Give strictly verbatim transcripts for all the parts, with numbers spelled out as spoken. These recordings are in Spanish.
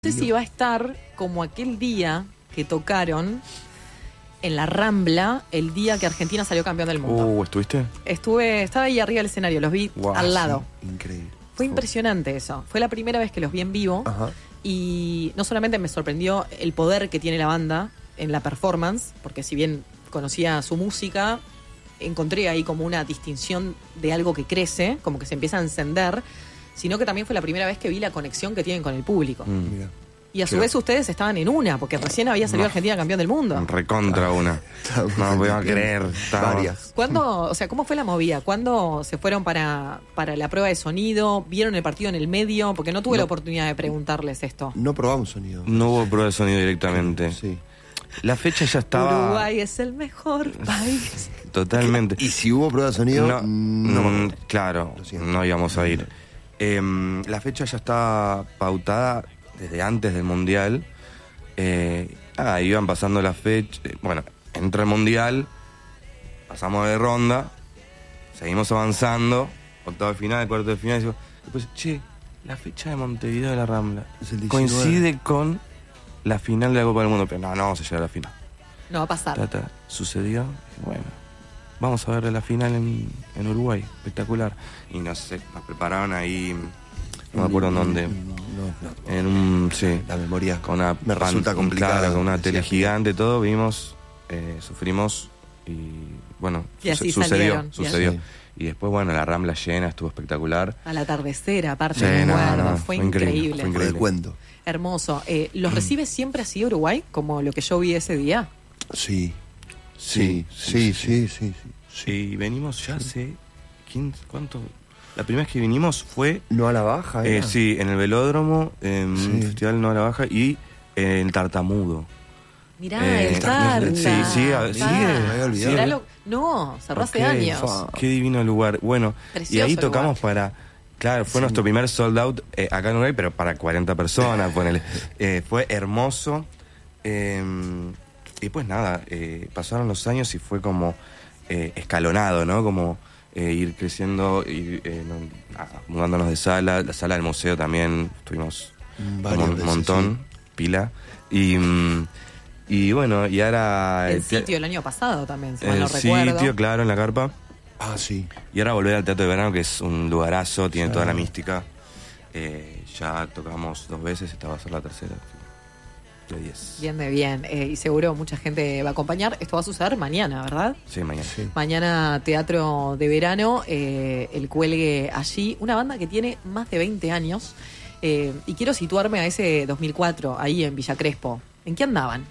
No sé si va a estar como aquel día que tocaron en la Rambla, el día que Argentina salió campeón del mundo. Uh, ¿estuviste? Estuve, estaba ahí arriba del escenario, los vi Wow, al lado. Sí, increíble. Fue impresionante eso. Fue la primera vez que los vi en vivo. Ajá. Y no solamente me sorprendió el poder que tiene la banda en la performance, porque si bien conocía su música, encontré ahí como una distinción de algo que crece, como que se empieza a encender, sino que también fue la primera vez que vi la conexión que tienen con el público. Mm. Mira. Y a su Pero- vez ustedes estaban en una, porque recién había salido No. Argentina campeón del mundo. Recontra una. No podía creer. Estaba- Varias. ¿Cuándo, o sea, cómo fue la movida? ¿Cuándo se fueron para, para la prueba de sonido? ¿Vieron el partido en el medio? Porque no tuve la No. oportunidad de preguntarles esto. No probamos sonido. No hubo prueba de sonido directamente. Sí. La fecha ya estaba... Uruguay es el mejor país. Totalmente. Y si hubo prueba de sonido, No, mm, no me mm, acuerdo. claro, Lo siento. no íbamos a ir. Em, la fecha ya estaba pautada desde antes del Mundial. Eh, ah, iban pasando las fechas. Bueno, entra el Mundial, pasamos de ronda, seguimos avanzando, octavo de final, cuarto de final, y digo, después, che, la fecha de Montevideo de la Rambla Es el diecinueve. coincide con la final de la Copa del Mundo, pero no, no vamos a llegar a la final. No va a pasar. Ta, ta. Sucedió, dije, bueno, vamos a ver la final en, en Uruguay, espectacular. Y no sé, nos prepararon ahí, no me acuerdo en dónde, No, no. en un, sí, La memoria con una me resulta pan- complicada. claro, con una decía. tele gigante, todo, vimos, eh, sufrimos y bueno, Y así suce- sucedió, salieron, y sucedió. así. Y después, bueno, la Rambla llena, estuvo espectacular. Al atardecer, aparte, Sí, me no, acuerdo. no, fue, fue increíble, increíble. fue Por increíble. el cuento. Hermoso. Eh, ¿Los recibe siempre así Uruguay? Como lo que yo vi ese día. Sí. Sí, sí, sí, sí, sí. Sí, venimos ya hace, ¿quién, cuánto? La primera vez que vinimos fue... No a la baja, Eh, era. sí, en el Velódromo, en un Sí. festival No a la Baja y en el Tartamudo. Mirá, Eh, el Tarta. Tarta. Sí, sí, a- Ah, sigue, me había olvidado. será lo- No, cerró hace Ok, años. fa. Qué divino lugar. Bueno, Precioso y ahí lugar. tocamos para... Claro, fue Sí. nuestro primer sold out eh, acá en Uruguay, pero para cuarenta personas, ponele. Eh, fue hermoso. Eh, y pues nada, eh, pasaron los años y fue como eh, escalonado, ¿no? Como eh, ir creciendo, ir eh, no, nada, mudándonos de sala. La sala del museo también, estuvimos Mm, un varias mon- veces, montón, pila. Y, mm, y bueno, y ahora... El el te- sitio el año pasado también, si mal el no recuerdo. sitio, claro, en la carpa. Ah, sí. Y ahora volver al Teatro de Verano, que es un lugarazo, tiene Sí. toda la mística. Eh, ya tocamos dos veces, esta va a ser la tercera. De diez. Bien de bien. Eh, y seguro mucha gente va a acompañar. Esto va a suceder mañana, ¿verdad? Sí, mañana. Sí. Mañana Teatro de Verano, eh, el cuelgue allí. Una banda que tiene más de veinte años. Eh, y quiero situarme a ese dos mil cuatro, ahí en Villa Crespo. ¿En qué andaban?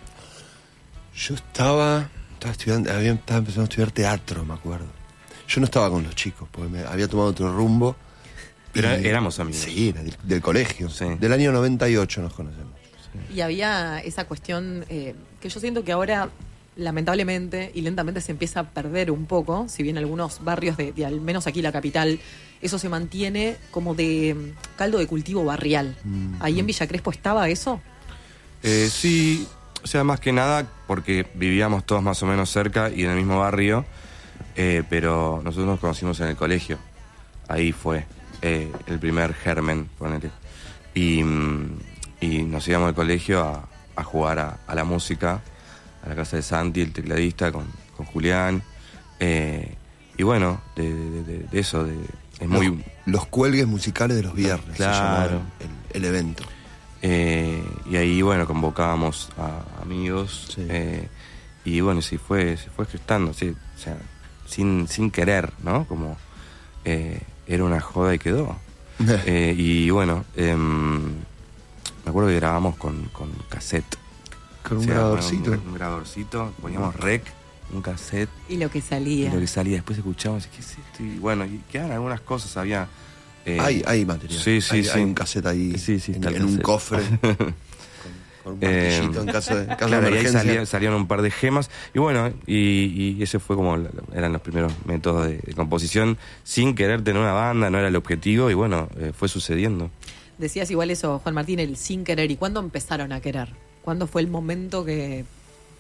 Yo estaba, estaba estudiando, había, estaba empezando a estudiar teatro, me acuerdo. Yo no estaba con los chicos, porque me había tomado otro rumbo. Pero Y- éramos amigos. Sí, era del, del colegio. Sí. Del año noventa y ocho nos conocemos. Y había esa cuestión eh, que yo siento que ahora, lamentablemente y lentamente, se empieza a perder un poco. Si bien algunos barrios, de, de al menos aquí la capital, eso se mantiene como de mm, caldo de cultivo barrial. Mm. ¿Ahí en Villa Crespo estaba eso? Eh, sí, o sea, más que nada porque vivíamos todos más o menos cerca y en el mismo barrio, eh, pero nosotros nos conocimos en el colegio. Ahí fue eh, el primer germen, ponele. Y, mm, y nos íbamos al colegio a, a jugar a, a la música, a la casa de Santi, el tecladista, con, con Julián. Eh, y bueno, de, de- de- de eso, de, es muy... Los, los cuelgues musicales de los viernes. Claro. Se llamaba el, el evento. Eh, y ahí, bueno, convocábamos a amigos. Sí. eh, y bueno, sí fue, se fue gestando, sí, o sea, sin, sin querer, ¿no? Como eh, era una joda y quedó. Eh, y bueno, em, me acuerdo que grabamos con, con cassette. Con un O sea, grabadorcito. Un, un grabadorcito, poníamos rec, un cassette, Y lo que y salía. lo que salía. Después escuchábamos, ¿qué es esto? Y bueno, y quedaban algunas cosas, había... eh, hay, hay material. Sí, sí, hay, sí. hay un cassette ahí Sí, sí, en, está el en un cassette. cofre. con, con un martillito Eh, en caso de, en caso Claro, de y ahí emergencia. salía- salieron un par de gemas. Y bueno, y, y ese fue como, la- la- eran los primeros métodos de, de composición, sin querer tener una banda, no era el objetivo, y bueno, eh, fue sucediendo. Decías igual eso, Juan Martín, el sin querer. ¿Y cuándo empezaron a querer? ¿Cuándo fue el momento que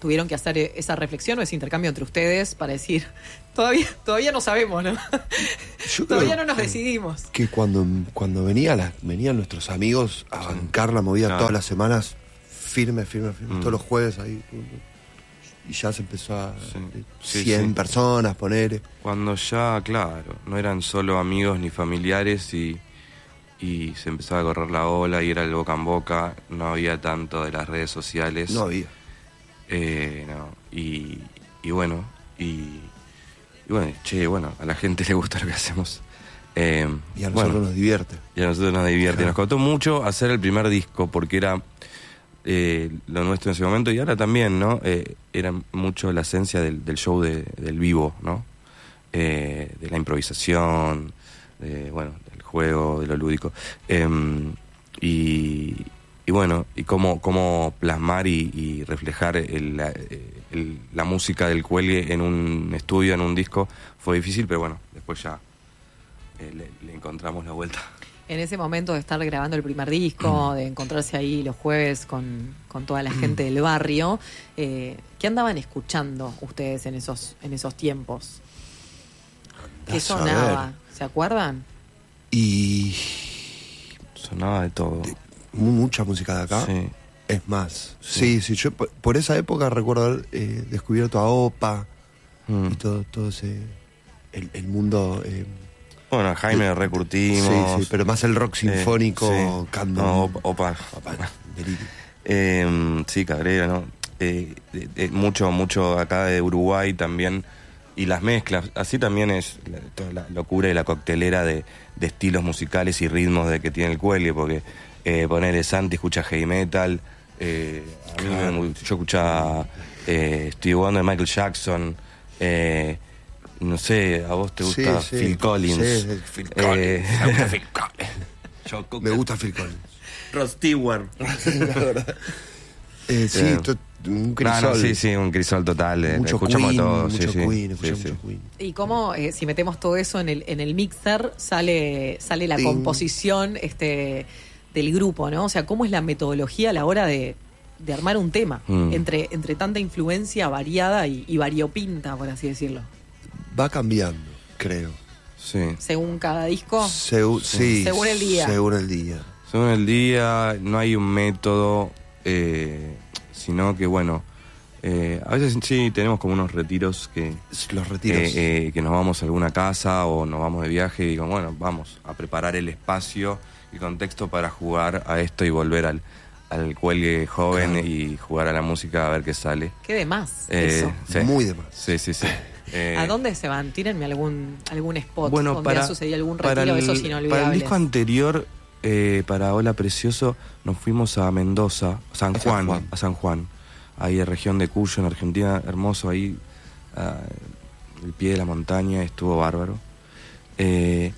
tuvieron que hacer esa reflexión o ese intercambio entre ustedes para decir, todavía todavía no sabemos, ¿no? Yo Todavía creo no nos decidimos. Que cuando, cuando venía la, venían nuestros amigos a bancar la movida Claro. todas las semanas, firme, firme, firme, Mm. todos los jueves ahí. Y ya se empezó a Sí. eh, Sí, cien sí. personas, poner. Cuando ya, claro, no eran solo amigos ni familiares y, y se empezaba a correr la ola y era el boca en boca, no había tanto de las redes sociales. No había. Eh, no. Y, y bueno, y, y bueno, che, bueno, a la gente le gusta lo que hacemos. Eh, Y a nosotros bueno, nos divierte. y a nosotros nos divierte. Claro. Nos costó mucho hacer el primer disco porque era eh, lo nuestro en ese momento y ahora también, ¿no? Eh, era mucho la esencia del, del show de, del vivo, ¿no? Eh, de la improvisación, de, bueno, del juego, de lo lúdico. Eh, y, y bueno, y cómo, cómo plasmar y, y reflejar el, la, el- la música del cuelgue en un estudio, en un disco, fue difícil, pero bueno, después ya eh, le, le encontramos la vuelta. En ese momento de estar grabando el primer disco, de encontrarse ahí los jueves con, con toda la gente del barrio, eh, ¿qué andaban escuchando ustedes en esos, en esos tiempos? ¿Qué A sonaba? saber. ¿Se acuerdan? Y Sonaba de todo. mu- mucha música de acá. Sí. Es más. Sí, sí, yo por, por esa época recuerdo haber eh, descubierto a Opa Mm. y todo, todo ese. El, el mundo. Eh, Bueno, a Jaime lo recurtimos. sí, sí, pero más el rock sinfónico, Eh, sí. Candom. No, opa. opa. Opa, delirio. Eh, sí, Cabrera, ¿no? Eh, eh, eh, mucho, mucho acá de Uruguay también. Y las mezclas. Así también es la, toda la locura y la coctelera de, de estilos musicales y ritmos de que tiene el cuelgue. Porque eh, ponele Santi escucha heavy metal. Eh, a mí Claro. me- yo escuchaba eh, Stevie Wonder, Michael Jackson. Eh, no sé, ¿a vos te gusta Sí, sí. Phil Collins? Sí, sí, Phil Eh, Collins. me gusta Phil Collins. Yo, Me gusta Phil Collins. Rod Stewart. Eh, sí, Eh, to- un No, crisol. no, sí, sí, un crisol total. eh, Mucho escuchamos Queen, todo. mucho sí, sí. Queen, escuché Sí, sí. mucho Queen. ¿Y cómo, eh, si metemos todo eso en el, en el mixer, sale, sale la Ting. composición este, del grupo, ¿no? O sea, ¿cómo es la metodología a la hora de, de armar un tema? Mm. Entre, entre tanta influencia variada y, y variopinta, por así decirlo. Va cambiando, creo. Sí. Según cada disco. Segu- sí, Según el día. Según el día. Según el día, no hay un método, eh, sino que, bueno, eh, a veces sí tenemos como unos retiros que, Los retiros. eh, eh, que nos vamos a alguna casa o nos vamos de viaje y digo, bueno, vamos a preparar el espacio y contexto para jugar a esto y volver al, al cuelgue joven Claro. y jugar a la música a ver qué sale. ¿Qué de más? Eh, eso. sí. Muy de más. Sí, sí, sí. Eh, ¿A dónde se van? Tírenme algún, algún spot Bueno, donde para, ha sucedido algún para retiro el, de esos para inolvidables. el disco anterior, eh, para Hola Precioso, nos fuimos a Mendoza, San A San Juan, Juan. a San Juan, ahí en región de Cuyo, en Argentina, hermoso, ahí, ah, el pie de la montaña, estuvo bárbaro. Eh,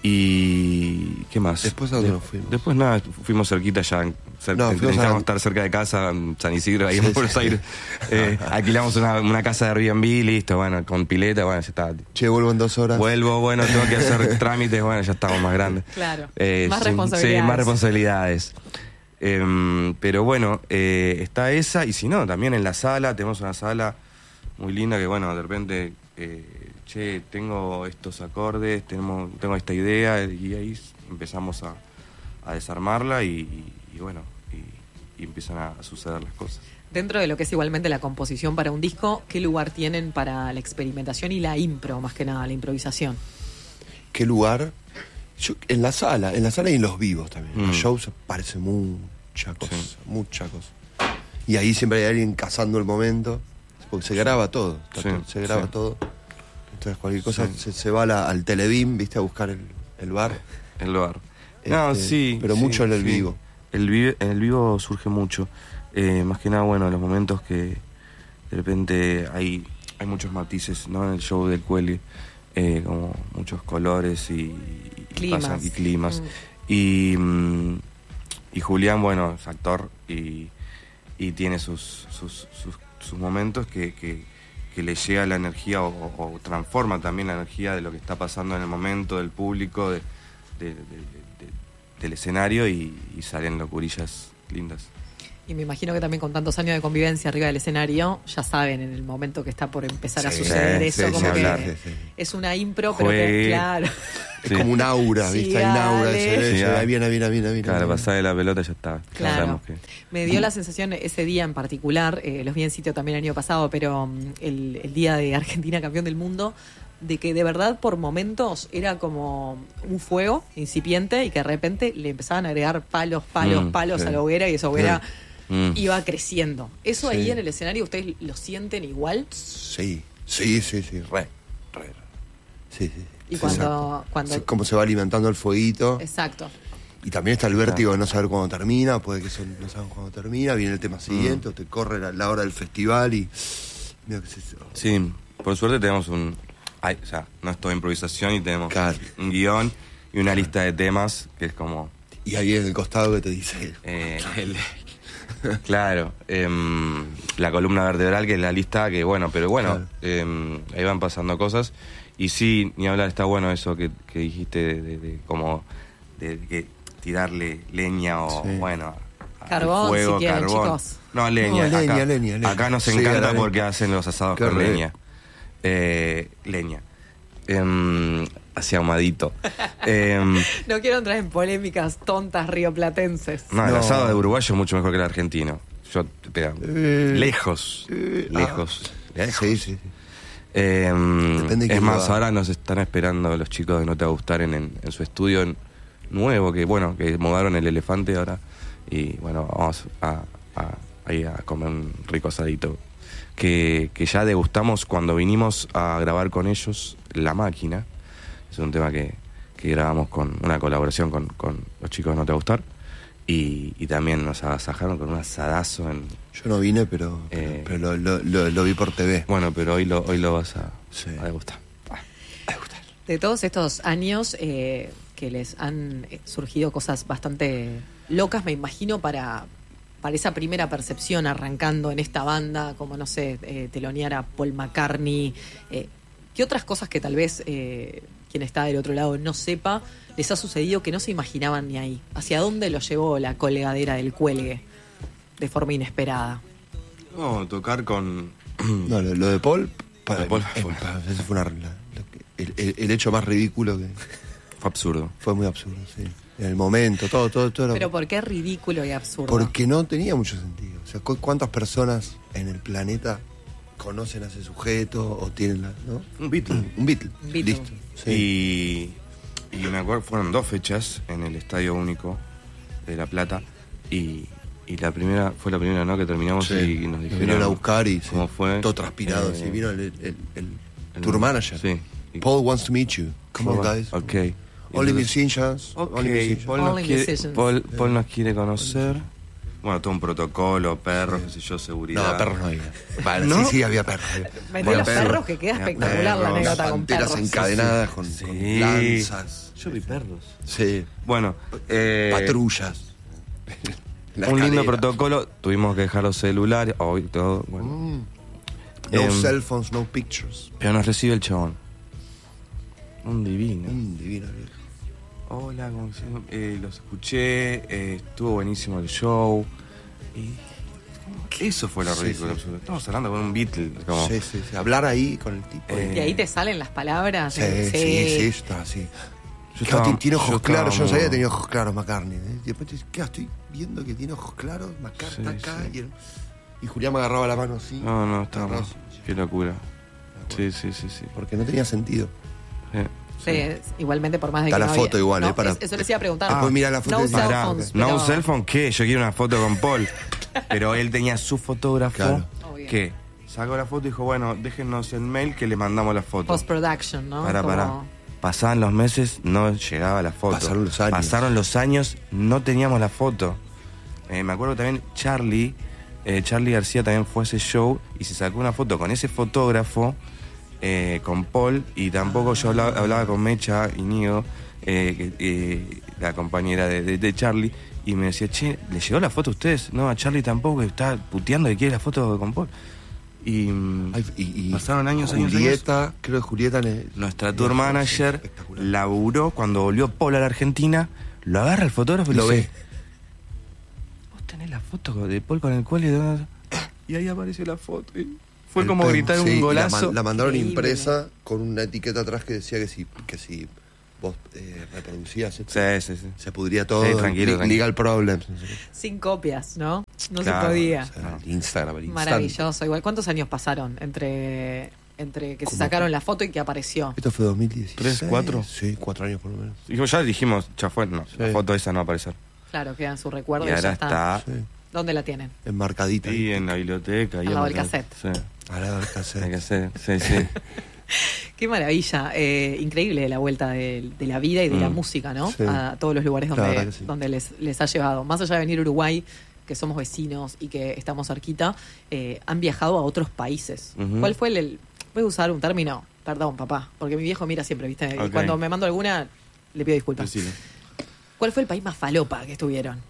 y ¿qué más? Después, ¿a dónde De- nos fuimos? Después nada, fuimos cerquita ya, cerca, No, fuimos intentamos a- estar cerca de casa, en San Isidro, ahí Sí, en Buenos sí. Aires. Eh, alquilamos una, una casa de Airbnb, listo, bueno, con pileta, bueno, ya está. Che, vuelvo en dos horas. Vuelvo, bueno, tengo que hacer trámites, bueno, ya estamos más grandes. Claro, Eh, más sí, responsabilidades. Sí, más responsabilidades. Em, pero bueno, eh, está esa, y si no, también en la sala, tenemos una sala muy linda que, bueno, de repente, eh, che, tengo estos acordes, tenemos, tengo esta idea, y ahí empezamos a, a desarmarla y, y- y bueno, y, y empiezan a, a suceder las cosas. Dentro de lo que es igualmente la composición para un disco, ¿qué lugar tienen para la experimentación y la impro, más que nada, la improvisación? ¿Qué lugar? Yo, en la sala, en la sala y en los vivos también. En Mm. los shows aparece mucha cosa, Sí. mucha cosa. Y ahí siempre hay alguien cazando el momento, porque se graba todo, está Sí, todo- se graba sí. todo. Entonces cualquier cosa Sí. se, se va a la- al Telebeam, viste, a buscar el, el bar. El lugar. No, Este, sí. pero sí, mucho en el sí. vivo. El vi- en el vivo surge mucho. Eh, más que nada, bueno, los momentos que de repente hay, hay muchos matices, ¿no? En el show del cuelgue, eh, como muchos colores y, y Climas. pasan- y climas. Mm. Y, mm, y Julián, bueno, es actor y, y tiene sus, sus, sus, sus momentos que, que, que le llega la energía o, o- o transforma también la energía de lo que está pasando en el momento, del público, de, de- de- de- del escenario y, y salen locurillas lindas. Y me imagino que también con tantos años de convivencia arriba del escenario, ya saben en el momento que está por empezar a Sí, suceder sí, eso, sí, como sí, que hablar, sí, sí. es una impro, pero que, Juegue. claro. Es Sí. como un aura, Sí, ¿viste? Hay un aura, dale. se ve, Sí, se ve, ah. ahí viene, ahí viene, ahí viene, ahí viene. Claro, pasada de la pelota ya está. Ya Claro. sabemos que- Me dio la sensación ese día en particular, eh, los vi en sitio también el año pasado, pero mm, el, el día de Argentina campeón del mundo, de que de verdad por momentos era como un fuego incipiente y que de repente le empezaban a agregar palos, palos, Mm, palos sí. a la hoguera y esa hoguera Mm. iba creciendo. ¿Eso Sí. ahí en el escenario ustedes lo sienten igual? Sí, sí, sí, sí, re, re, re. Sí, sí. Y Sí, cuando- exacto. cuando- Sí, cómo se va alimentando el fueguito. Exacto. Y también está el vértigo de no saber cuándo termina, puede que son- no saben cuándo termina, viene el tema siguiente, o te corre la, la hora del festival y... Mira que se- Sí, por suerte tenemos un... Ay, o sea, no es toda improvisación y tenemos Claro. un guión y una lista de temas que es como... Y ahí en el costado que te dice... eh, el- claro, em, la columna vertebral, que es la lista, que bueno, pero bueno, Claro. em, ahí van pasando cosas. Y sí, ni hablar, está bueno eso que, que dijiste de, de- de como de que tirarle leña o Sí. bueno, al Carbón, fuego, si quieren, carbón. chicos. No, leña, No, leña, acá, leña, leña. acá nos Sí, encanta la leña. porque hacen los asados Qué con re. leña. Eh, leña. Em, así ahumadito. Em, No quiero entrar en polémicas tontas rioplatenses. no, el No. asado de uruguayo es mucho mejor que el argentino. Yo, pero, Eh, lejos, eh, lejos. lejos. Sí, sí, sí. Eh, Depende de es quién lo más, haga. ahora nos están esperando los chicos de No Te Va a Gustar en, en, en su estudio en- nuevo, que bueno, que mudaron el elefante ahora. Y bueno, vamos a, a, ahí a comer un rico asadito. Que, que ya degustamos cuando vinimos a grabar con ellos La Máquina. Es un tema que, que grabamos con una colaboración con, con los chicos de No Te Va a Gustar. Y, y también nos agasajaron con un asadazo en... Yo no vine, pero, pero, Eh. pero lo, lo, lo, lo vi por T V. Bueno, pero hoy lo, hoy lo vas a, Sí. a degustar. De todos estos años eh, que les han eh, surgido cosas bastante locas, me imagino, para, para esa primera percepción arrancando en esta banda, como, no sé, eh, telonear a Paul McCartney. Eh, ¿Qué otras cosas que tal vez eh, quien está del otro lado no sepa, les ha sucedido que no se imaginaban ni ahí? ¿Hacia dónde los llevó la colgadera del cuelgue de forma inesperada? No, tocar con... No, lo, lo de Paul, para, Lo de Paul eh, fue- para- ese fue una, la- lo que- el, el- el hecho más ridículo que Fue absurdo. fue muy absurdo, sí. En el momento, todo, todo, todo. era- Pero ¿por qué ridículo y absurdo? porque no tenía mucho sentido. O sea, ¿cu- ¿cuántas personas en el planeta conocen a ese sujeto o tienen la, ¿no? Un Beatle. Un Beatle. Un Beatle. Listo. Sí. Y, y me acuerdo, fueron dos fechas en el Estadio Único de La Plata. Y, y la primera, fue la primera, ¿no? Que terminamos Sí. y nos Nos dijeron... vinieron a buscar y ¿Cómo sí, fue? todo transpirado. Eh, sí, vino el, el, el- el el- tour manager. Sí. Y- Paul wants to meet you. Come on, Fue- guys. Ok. Y Only entonces- musicians. Ok, only musicians. Paul nos, Only quiere, musicians. Paul, Paul nos quiere conocer. Bueno, todo un protocolo, perros, qué sé yo, seguridad. No, perros no había. Vale, ¿No? Sí, sí, había perros. Metió Bueno, los perros, que queda Había espectacular la perros, anécdota con panteras perros. encadenadas con, Sí. con lanzas. Yo vi perros. Sí. Bueno, eh, Patrullas. La un lindo escalera. protocolo. Tuvimos que dejar los celulares, hoy todo, bueno. Mm. No Em, cell phones, no pictures. Pero nos recibe el chabón. Un divino. Mm, divino viejo. Hola, ¿cómo se llama? Eh, los escuché, eh, estuvo buenísimo el show. Y eso fue lo Sí, ridículo. sí. absoluto. Estamos hablando con un Beatle. Como, Sí, sí, sí. Hablar ahí con el tipo. Eh, Y ahí te salen las palabras. sí, eh, sí, sí, está así. Yo Claro, estaba- tiene yo ojos estaba claros. Yo no sabía que muy- tenía ojos claros McCartney. ¿eh? Y después, te- ¿qué? Estoy viendo que tiene ojos claros. McCartney Sí, está acá. sí. Y, el- y Julián me agarraba la mano así. No, no, estábamos. Agarrado. Qué locura. Sí, sí, sí, sí. Porque no tenía sentido. Eh, Sí, es- igualmente por más de Está que la no foto había- igual, no, eh, para- es- eso les iba a preguntar. Después mirá la foto no de- cell Pará, phones, no pero- un cell phone, ¿qué? Yo quiero una foto con Paul. Pero él tenía su fotógrafo. Claro. Obvio. Que sacó la foto y dijo, bueno, déjennos el mail que le mandamos la foto. Post-production, ¿no? Pará, Como- pará. Pasaban los meses, no llegaba la foto. Pasaron los años. Pasaron los años, no teníamos la foto. Eh, me acuerdo también Charlie, eh, Charlie García también fue a ese show y se sacó una foto con ese fotógrafo, eh, con Paul, y tampoco yo hablaba, hablaba con Mecha Iñigo, eh, que- eh, la compañera de, de- de Charlie, y me decía, che, ¿le llegó la foto a ustedes? No, a Charlie tampoco, que está puteando que quiere la foto con Paul. Y, mm, Ay, y, y pasaron años, años, Julieta, creo que Julieta. le- nuestra tour Sí, manager espectacular. laburó cuando volvió Paul a la Argentina, lo agarra el fotógrafo y Lo le ve. dice, tenés la foto de Paul con el cual y ahí apareció la foto. Y fue El como pen, gritar sí, un y golazo. La, man- la mandaron Increíble. impresa con una etiqueta atrás que decía que si, que si vos eh, reproducías esto, Sí, sí, sí. se pudría todo. Sí, tranquilo, le- tranquilo. Legal problems. No sé qué. Sin copias, ¿no? No Claro, se podía. O sea, el Instagram, el instante. Maravilloso. Igual, ¿cuántos años pasaron entre, entre que se ¿Cómo? sacaron la foto y que apareció? Esto fue dos mil dieciséis. ¿Tres, cuatro? Sí, cuatro años por lo menos. Y ya dijimos, ya fue, no, la Sí. foto esa no va a aparecer. Claro, queda en su recuerdo Y y, ahora ya está. está Sí. ¿Dónde la tienen? Enmarcadita. ahí en la biblioteca. ahí Al lado en del la- cassette. Sí, A la del hay que cassette. hacer, sí, sí. Qué maravilla. Eh, increíble la vuelta de, de la vida y de la Mm. música, ¿no? Sí. A todos los lugares La donde, verdad que sí. donde les, les ha llevado. Más allá de venir a Uruguay, que somos vecinos y que estamos cerquita, eh, han viajado a otros países. Ujú. ¿Cuál fue el, el- voy a usar un término, perdón, papá, porque mi viejo mira siempre, ¿viste? Y Ok. cuando me mando alguna, le pido disculpas. Decilo. ¿Cuál fue el país más falopa que estuvieron?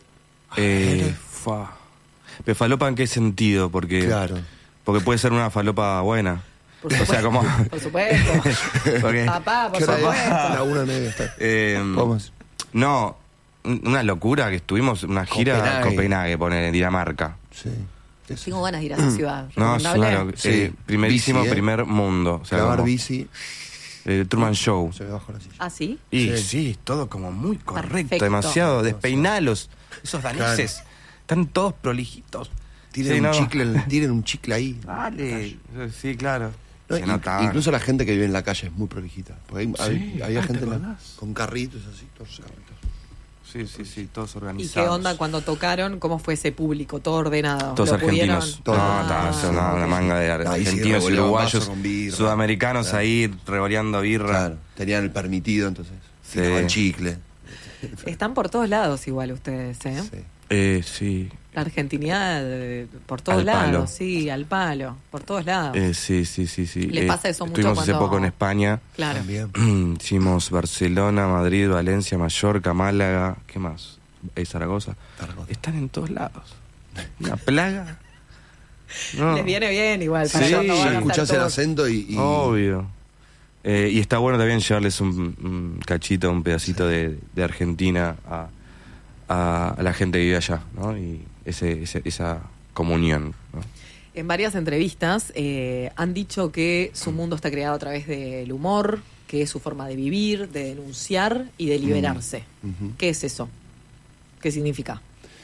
Eh, fa. Pero falopa en qué sentido, porque Claro. porque puede ser una falopa buena. Por O sea, supuesto. como Por supuesto. porque, Papá, por ¿Qué hora es? supuesto. La una y media está. eh, Vamos. no, un- una locura que estuvimos, una gira a Copenhague. Copenhague, poner en Dinamarca. Sí. Eso. Tengo ganas de ir a esa ciudad. No, es ¿Recomendable? una loc- Sí. eh, primerísimo Bici, ¿eh? primer mundo. O sea, Grabar como, bici, eh, Truman Show. se me bajó la silla. ¿Ah, sí? Y Sí. sí, todo como muy correcto, Perfecto. demasiado. Despeinalos. Esos daneses. Están todos prolijitos. Tienen, Sí, un no. chicle, tienen un chicle ahí. Dale. Sí, claro. No, Se in- notaba. incluso la gente que vive en la calle es muy prolijita. Porque hay- hay- Sí. había Ah, gente ¿te en la- acordás? con carritos así, todos carritos. Sí, sí, sí, todos ¿Y organizados. qué onda cuando tocaron? ¿Cómo fue ese público? ¿Todo ordenado? Todos ¿Lo pudieron? argentinos. Todos No, argentinos. estaba una, una ok. manga de No, y sí, argentinos, revoleaban uruguayos, vaso con birra. sudamericanos Claro. ahí revoleando birra. Claro, tenían el permitido, entonces. Sí. Tiraban chicle. Están por todos lados igual ustedes, ¿eh? Sí. Eh, sí. La argentinidad eh, por todos Al lados, palo. sí, al palo, por todos lados. Eh, sí, sí, sí, sí. ¿Les Eh, pasa eso mucho Estuvimos hace cuando- poco en España. Claro. También. Hicimos Barcelona, Madrid, Valencia, Mallorca, Málaga, ¿qué más? Eh, Zaragoza. Zaragoza. Están en todos lados. Una plaga. No. Les viene bien igual. Para Sí, cuando van a Ya hacer escuchás el tours. acento y. y- Obvio. Eh, y está bueno también llevarles un, un cachito, un pedacito de, de Argentina a, a, a la gente que vive allá, ¿no? Y ese, ese- esa comunión, ¿no? En varias entrevistas eh, han dicho que su mundo está creado a través del humor, que es su forma de vivir, de denunciar y de liberarse. Ujú. ¿Qué es eso? ¿Qué significa?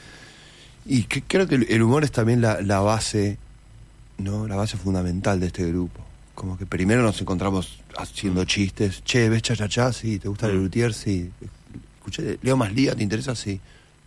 Y que- creo que el el humor es también la, la base, ¿no? La base fundamental de este grupo. Como que primero nos encontramos haciendo chistes. Che, ¿ves cha-cha-cha? Sí. ¿Te gusta el Luthier? Sí. Escuché, Leo Maslía, ¿te interesa? Sí.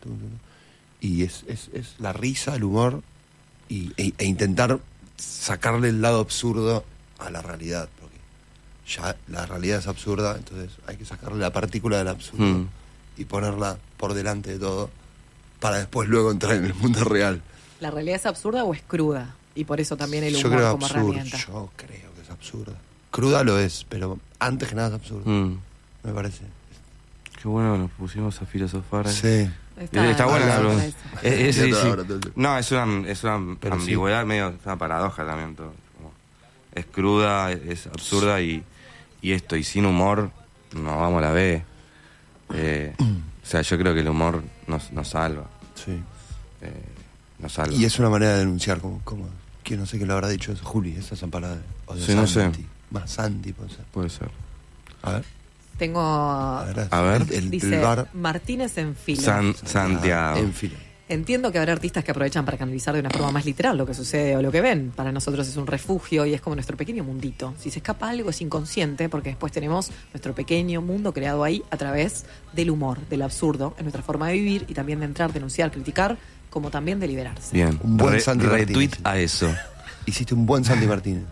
Y es, es, es la risa, el humor y, e, e intentar sacarle el lado absurdo a la realidad. Porque ya la realidad es absurda, entonces hay que sacarle la partícula del absurdo Mm. y ponerla por delante de todo para después luego entrar en el mundo real. ¿La realidad es absurda o es cruda? Y por eso también el Yo humor creo como absurdo, herramienta. yo creo que es absurda. Cruda lo es, pero antes que nada es absurdo, Mm. me parece. Qué bueno que nos pusimos a filosofar. Sí. Eh, Está, buena la está pregunta. eso. Eh, eh, sí, Viendo sí. ahora todo el tiempo. No, es una, es una Pero sí. ambigüedad, medio, es una paradoja también. Todo. Como es cruda, es absurda y, y esto, y sin humor, no vamos a la B. Eh, o sea, yo creo que el humor nos, nos salva. Sí. eh, nos salva. Y es una manera de denunciar, como, como que no sé quién lo habrá dicho eso, Juli, esas son palabras. O de Sí, no sé. Santi. Más Santi, puede ser. Puede ser. A ver, Tengo, a ver. A ver. El, el- dice, el bar. Martínez en fila. San- Santiago. En fila. Entiendo que habrá artistas que aprovechan para canalizar de una forma más literal lo que sucede o lo que ven. Para nosotros es un refugio y es como nuestro pequeño mundito. Si se escapa algo es inconsciente porque después tenemos nuestro pequeño mundo creado ahí a través del humor, del absurdo, en nuestra forma de vivir y también de entrar, denunciar, criticar, como también de liberarse. Bien. Un buen Re- Santi retweet Martínez. a eso. Hiciste un buen Santi Martínez.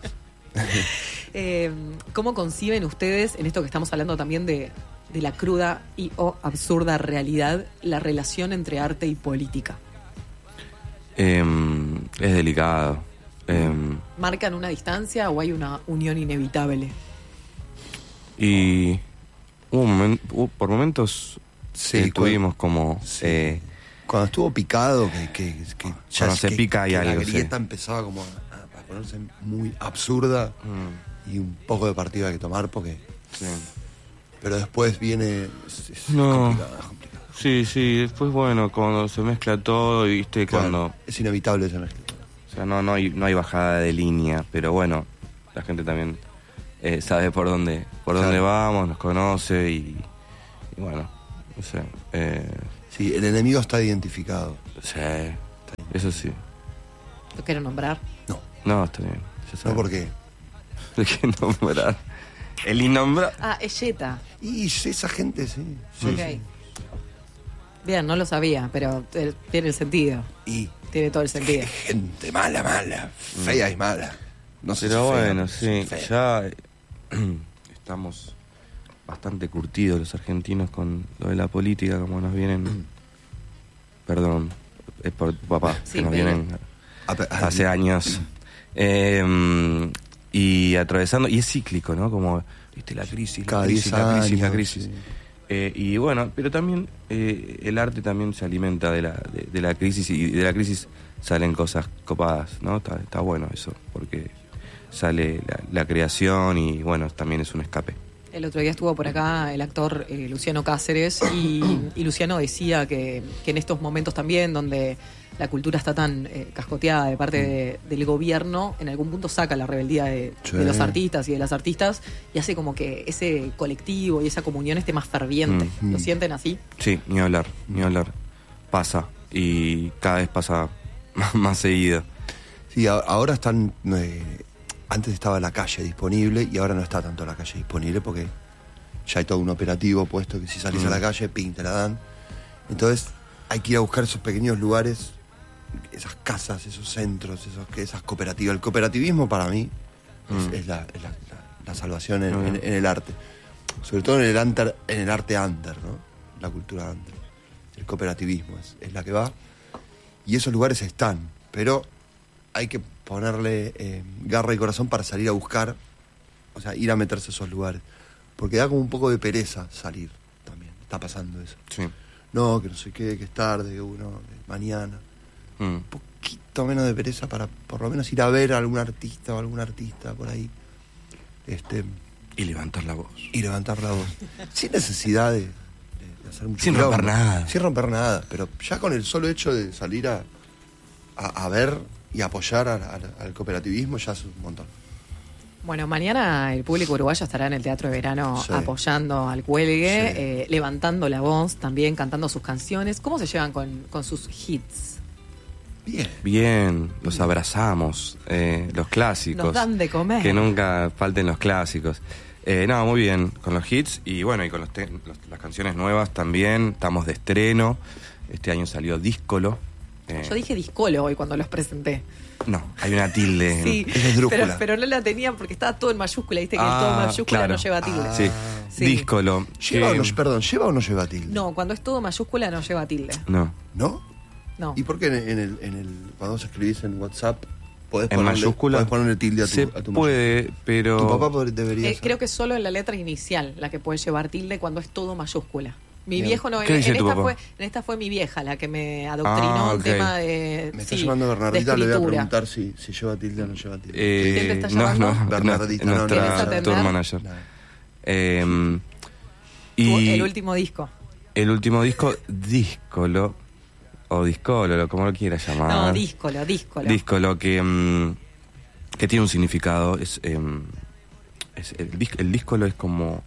Eh, ¿Cómo conciben ustedes, en esto que estamos hablando también de, de la cruda y o absurda realidad, la relación entre arte y política? Em, es delicado. Em, ¿Marcan una distancia o hay una unión inevitable? y hubo un momen- hubo- por momentos Sí, eh, tuvimos como... Sí. eh, Cuando estuvo picado, que, que, que Cuando se que- pica hay que algo, la sí. grieta empezaba como a, a ponerse muy absurda mm, y un poco de partido hay que tomar porque... sí. Pero después viene... Es, es No. complicado, es complicado. Sí, sí, después bueno, cuando se mezcla todo, y viste, Claro, cuando... es inevitable esa mezcla. O sea, no, no, hay, no hay bajada de línea, pero bueno, la gente también eh, sabe por dónde por Claro. dónde vamos, nos conoce y, y bueno, no sé. Eh, Sí, el enemigo está identificado. sí, eso sí. ¿Lo quiero nombrar? No, No, está bien. Ya no sabes. porque... Hay que nombrar. El innombrable. Ah, es Jetta. Y esa gente, sí. sí, Ok. sí. Bien, no lo sabía, pero eh, tiene el sentido. Y Tiene todo el sentido. gente mala, mala, fea y mala. No sé Pero si fea, bueno, sí, fea. ya eh, estamos bastante curtidos los argentinos con lo de la política, como nos vienen... Perdón, es por tu papá, Sí, que nos pero- vienen Ah, pe- ah, hace años. Eh, y atravesando, y es cíclico, ¿no? Como, viste, la crisis, la Cada crisis, diez la crisis, la años, crisis. sí. Eh, y bueno, pero también eh, el arte también se alimenta de la, de, de la crisis, y de la crisis salen cosas copadas, ¿no? Está, está bueno eso, porque sale la, la creación y bueno, también es un escape. El otro día estuvo por acá el actor eh, Luciano Cáceres y, y Luciano decía que, que en estos momentos también donde la cultura está tan eh, cascoteada de parte de- del gobierno, en algún punto saca la rebeldía de, Sí. de los artistas y de las artistas y hace como que ese colectivo y esa comunión esté más ferviente. Mm. ¿Lo sienten así? Sí, ni hablar, ni hablar. Pasa, y cada vez pasa más, más seguido. Sí, a- ahora están... eh, antes estaba la calle disponible y ahora no está tanto la calle disponible porque ya hay todo un operativo puesto que si salís Mm. a la calle, ping, te la dan. Entonces hay que ir a buscar esos pequeños lugares, esas casas, esos centros, esos, que- esas cooperativas. El cooperativismo para mí es, Mm. es la, es la- la- la salvación en, Mm. en- en el arte. Sobre todo en el, under- en el arte under, ¿no? La cultura under. El cooperativismo es, es la que va. Y esos lugares están, pero hay que ponerle eh, garra y corazón para salir a buscar, o sea, ir a meterse a esos lugares. Porque da como un poco de pereza salir también. Está pasando eso. Sí. No, que no sé qué, que es tarde, que uno, que mañana. Mm. Un poquito menos de pereza para por lo menos ir a ver a algún artista o algún artista por ahí. Este, Y levantar la voz. y levantar la voz. Sin necesidad de, de- de hacer mucho Sin quilombo. romper nada. Sin romper nada. Pero ya con el solo hecho de salir a, a, a ver y apoyar al, al- al cooperativismo ya es un montón. Bueno, mañana el público uruguayo estará en el Teatro de Verano Sí. apoyando al Cuelgue, Sí. eh, levantando la voz, también cantando sus canciones. ¿Cómo se llevan con, con sus hits? Bien. Bien, los abrazamos, eh, los clásicos. Nos dan de comer. Que nunca falten los clásicos. Eh, no, muy bien, con los hits y bueno, y con los te- los- las canciones nuevas también. Estamos de estreno. Este año salió Díscolo. Eh, Yo dije discolo hoy cuando los presenté. No, hay una tilde. en- Sí, Es esdrújula. pero, pero no la tenían porque estaba todo en mayúscula. Viste que el todo en Ah, mayúscula claro. no lleva tilde. Ah. Sí, Sí. Díscolo. ¿Lleva que- o no, perdón, ¿lleva o no lleva tilde? No, cuando es todo mayúscula no lleva tilde. No, ¿No? No. ¿Y por qué en, en el, en el cuando vos escribís en WhatsApp podés en ponerle, mayúscula. podés ponerle tilde a tu, se a tu puede, pero. Tu papá pod- debería Eh, saber. creo que solo en la letra inicial la que puede llevar tilde cuando es todo mayúscula. Mi Bien. viejo no, ¿Qué en, dice en tu esta papá? fue, en esta fue mi vieja la que me adoctrinó Ah, el ok. tema de. Me está sí, llamando de Bernardita, le voy a escritura. preguntar si, si lleva tilde o no lleva tilde. Eh, ¿Quién te está no, llamando? no, Bernardita, no, no, nuestra ¿Quieres atender? tour manager. Nada. Eh, Tu- y El último disco. el último disco, Díscolo, o Discolo, como lo quieras llamar. No, díscolo, díscolo. Díscolo, que, mm, que tiene un significado. Es, em, es el, dis- el díscolo es como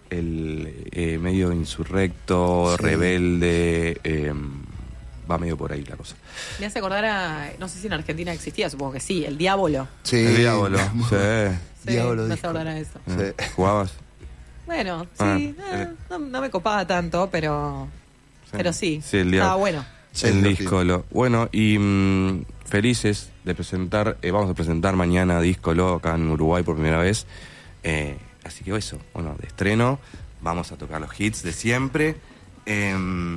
el eh, medio insurrecto, Sí. rebelde. em, va medio por ahí la cosa. Me hace acordar a. No sé si en Argentina existía, supongo que sí, el Diablo. Sí, El diablo. muy- Sí. Sí, Diablo me hace disco. acordar a eso. Sí. Eh, ¿Jugabas? Bueno, Ah, sí, eh, eh. no, no me copaba tanto, pero. Pero sí, Sí, el diablo. estaba bueno. Sí, el divertido. Díscolo. Bueno, y mm, felices de presentar, eh, vamos a presentar mañana Díscolo acá en Uruguay por primera vez. Eh, así que eso, bueno, de estreno, vamos a tocar los hits de siempre. Eh,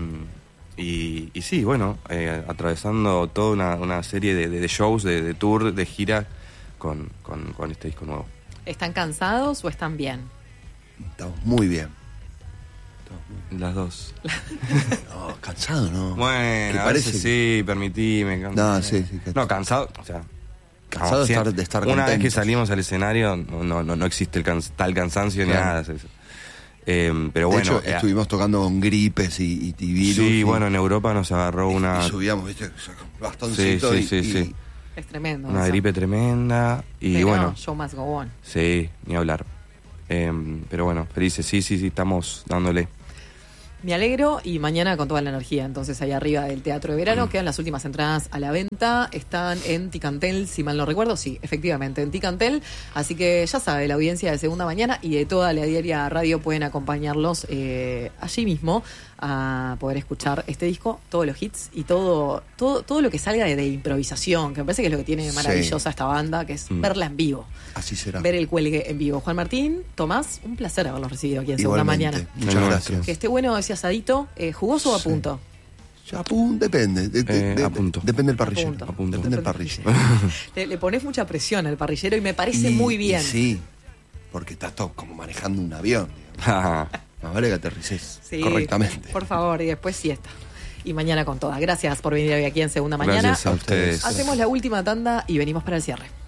y, y sí, bueno, eh, atravesando toda una, una serie de, de- de shows, de, de tour, de gira con, con, con este disco nuevo. ¿Están cansados o están bien? Estamos muy bien. Estamos muy Las dos. bien. No, cansado, ¿no? Bueno, ¿Te a parece veces que- sí, permitime. can- No, sí, sí, que- No, cansado, o sea... Cansado de sí, estar- de estar Una vez que contentos. salimos al escenario, no, no, no, no existe el can- tal cansancio ni Claro. nada. es eso. Eh, pero De bueno, hecho, eh, estuvimos tocando con gripes y, y, y virus. sí, y, bueno, en Europa nos agarró y- una, y subíamos, viste, bastoncito Sí, y, sí, sí, y- sí. Es tremendo. una eso. gripe tremenda y Pero bueno, show must go on. sí, ni hablar. Eh, pero bueno, felices, sí, sí, sí, estamos dándole. Me alegro y mañana con toda la energía. Entonces, ahí arriba del Teatro de Verano quedan las últimas entradas a la venta. Están en Ticantel, si mal no recuerdo. Sí, efectivamente, en Ticantel. Así que ya sabe, la audiencia de Segunda Mañana y de toda la diaria radio pueden acompañarlos eh, allí mismo a poder escuchar este disco, todos los hits y todo todo todo lo que salga de, de improvisación, que me parece que es lo que tiene maravillosa esta banda, que es Mm. verla en vivo. así será. Ver el cuelgue en vivo. Juan Martín, Tomás, un placer haberlos recibido aquí en Segunda Igualmente. Mañana. Muchas No, gracias. Que esté bueno ese asadito, eh, jugoso o a Sí. punto. Ya, pum, depende. de- de- Eh, de- a punto. Depende del parrillero. A punto. A punto. Depende del parrillero. le, le pones mucha presión al parrillero y me parece Y- muy bien. y sí, porque estás todo como manejando un avión. digamos. Más vale que aterrices Sí, correctamente. Por favor, y después siesta. Y mañana con toda. Gracias por venir hoy aquí en Segunda Mañana. Gracias a ustedes. Hacemos la última tanda y venimos para el cierre.